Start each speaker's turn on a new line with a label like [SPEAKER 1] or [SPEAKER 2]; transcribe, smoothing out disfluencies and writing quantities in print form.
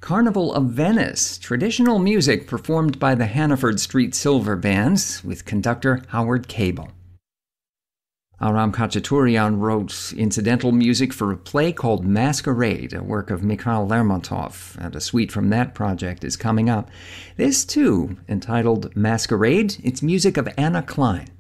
[SPEAKER 1] Carnival of Venice, traditional music performed by the Hannaford Street Silver Bands with conductor Howard Cable. Aram Khachaturian wrote incidental music for a play called Masquerade, a work of Mikhail Lermontov, and a suite from that project is coming up. This, too, entitled Masquerade, it's music of Anna Klein.